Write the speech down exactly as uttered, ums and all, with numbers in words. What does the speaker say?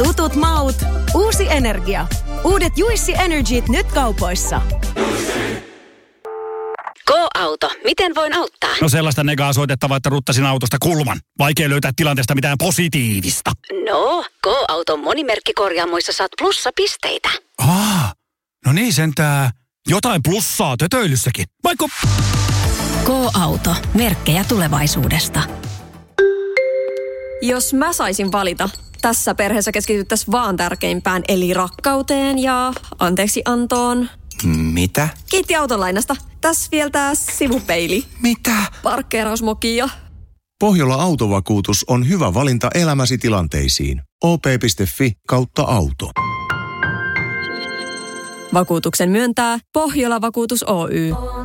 Tutut maut, uusi energia. Uudet Juicy Energyt nyt kaupoissa. Go-auto. Miten voin auttaa? No sellaista negaa soitettavaa, että ruttasin autosta kulman. Vaikea löytää tilanteesta mitään positiivista. No, Go-auton monimerkkikorjaamoissa saat plussapisteitä. Aa, no niin sentää. Jotain plussaa tötöilyssäkin. Vaikka... Go-auto. Merkkejä tulevaisuudesta. Jos mä saisin valita, tässä perheessä keskityttäisiin vaan tärkeimpään, eli rakkauteen ja anteeksi antoon. Mitä? Kiitti autolainasta. Tässä vielä tää sivupeili. Mitä? Parkkeerausmoki ja... Pohjola Autovakuutus on hyvä valinta elämäsi tilanteisiin. o p piste f i kautta auto. Vakuutuksen myöntää Pohjola Vakuutus Oy.